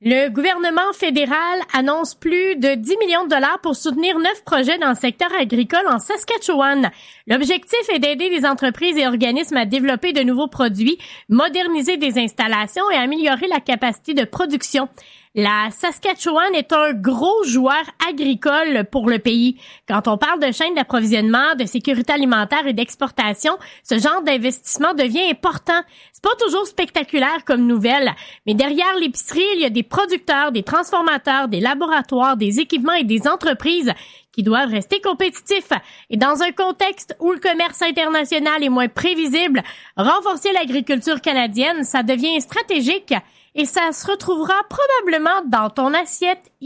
Le gouvernement fédéral annonce plus de 10 millions de dollars pour soutenir 9 projets dans le secteur agricole en Saskatchewan. L'objectif est d'aider les entreprises et organismes à développer de nouveaux produits, moderniser des installations et améliorer la capacité de production. La Saskatchewan est un gros joueur agricole pour le pays. Quand on parle de chaîne d'approvisionnement, de sécurité alimentaire et d'exportation, ce genre d'investissement devient important. C'est pas toujours spectaculaire comme nouvelle, mais derrière l'épicerie, il y a des producteurs, des transformateurs, des laboratoires, des équipements et des entreprises qui doivent rester compétitifs. Et dans un contexte où le commerce international est moins prévisible, renforcer l'agriculture canadienne, ça devient stratégique et ça se retrouvera probablement dans ton assiette.